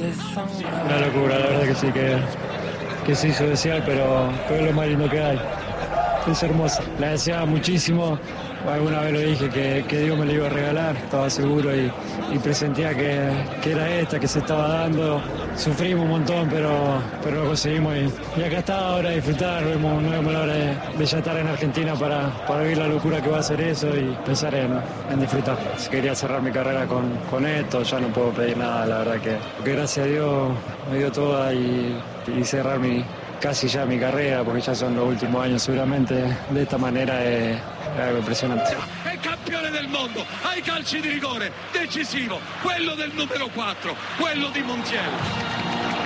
Una locura, la verdad que sí, que se hizo desear, pero es lo más lindo que hay. Es hermoso. La deseaba muchísimo. Alguna vez lo dije que Dios me lo iba a regalar, estaba seguro y presentía que era esta, que se estaba dando. Sufrimos un montón, pero lo conseguimos y acá está ahora a disfrutar. No vemos la hora de ya estar en Argentina para vivir la locura que va a ser eso y pensar en disfrutar. Si quería cerrar mi carrera con esto, ya no puedo pedir nada, la verdad que gracias a Dios me dio toda y cerrar casi ya mi carrera, porque ya son los últimos años seguramente, de esta manera è algo impressionante. È campione del mondo, ai calci di rigore, decisivo, quello del numero 4, quello di Montiel.